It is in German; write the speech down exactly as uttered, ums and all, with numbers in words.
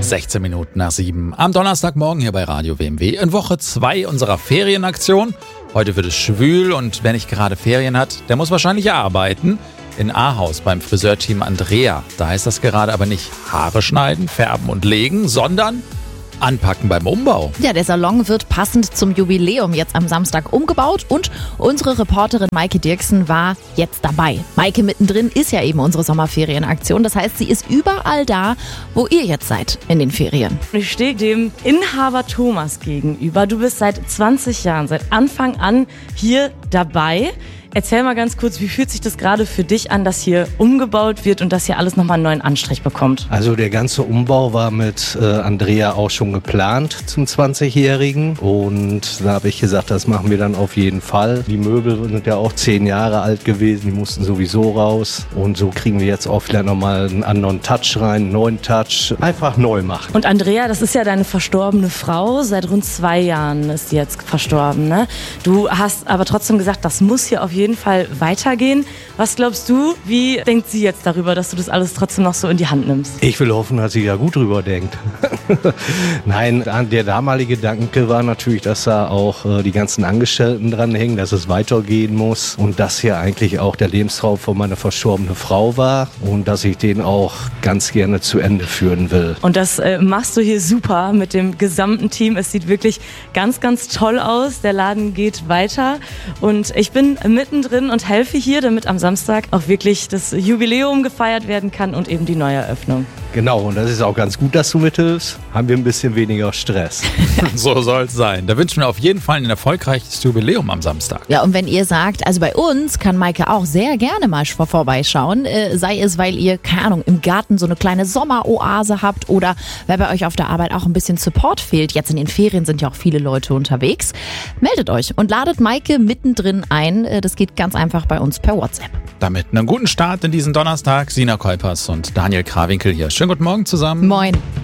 sechzehn Minuten nach sieben. Am Donnerstagmorgen hier bei Radio W M W in Woche zwei unserer Ferienaktion. Heute wird es schwül und wer nicht gerade Ferien hat, der muss wahrscheinlich arbeiten. In Ahaus beim Friseurteam Andrea. Da heißt das gerade aber nicht Haare schneiden, färben und legen, sondern anpacken beim Umbau. Ja, der Salon wird passend zum Jubiläum jetzt am Samstag umgebaut und unsere Reporterin Maike Dirksen war jetzt dabei. Maike mittendrin ist ja eben unsere Sommerferienaktion. Das heißt, sie ist überall da, wo ihr jetzt seid in den Ferien. Ich stehe dem Inhaber Thomas gegenüber. Du bist seit zwanzig Jahren, seit Anfang an hier dabei. Erzähl mal ganz kurz, wie fühlt sich das gerade für dich an, dass hier umgebaut wird und dass hier alles nochmal einen neuen Anstrich bekommt? Also der ganze Umbau war mit äh, Andrea auch schon geplant zum zwanzigjährigen und da habe ich gesagt, das machen wir dann auf jeden Fall. Die Möbel sind ja auch zehn Jahre alt gewesen, die mussten sowieso raus und so kriegen wir jetzt auch wieder nochmal einen anderen Touch rein, einen neuen Touch, einfach neu machen. Und Andrea, das ist ja deine verstorbene Frau, seit rund zwei Jahren ist sie jetzt verstorben, ne? Du hast aber trotzdem gesagt, das muss hier auf jeden Fall weitergehen. Was glaubst du, wie denkt sie jetzt darüber, dass du das alles trotzdem noch so in die Hand nimmst? Ich will hoffen, dass sie ja gut drüber denkt. Nein, der damalige Gedanke war natürlich, dass da auch äh, die ganzen Angestellten dranhängen, dass es weitergehen muss und das hier eigentlich auch der Lebenstraum von meiner verstorbenen Frau war und dass ich den auch ganz gerne zu Ende führen will. Und das äh, machst du hier super mit dem gesamten Team. Es sieht wirklich ganz, ganz toll aus. Der Laden geht weiter und ich bin mittendrin und helfe hier, damit am Samstag auch wirklich das Jubiläum gefeiert werden kann und eben die Neueröffnung. Genau, und das ist auch ganz gut, dass du mithilfst. Haben wir ein bisschen weniger Stress. So soll es sein. Da wünschen wir auf jeden Fall ein erfolgreiches Jubiläum am Samstag. Ja, und wenn ihr sagt, also bei uns kann Maike auch sehr gerne mal vorbeischauen, äh, sei es, weil ihr, keine Ahnung, im Garten so eine kleine Sommeroase habt oder weil bei euch auf der Arbeit auch ein bisschen Support fehlt. Jetzt in den Ferien sind ja auch viele Leute unterwegs. Meldet euch und ladet Maike mittendrin ein. Das geht ganz einfach bei uns per WhatsApp. Damit einen guten Start in diesen Donnerstag. Sina Kolpers und Daniel Krawinkel hier. Schönen guten Morgen zusammen. Moin.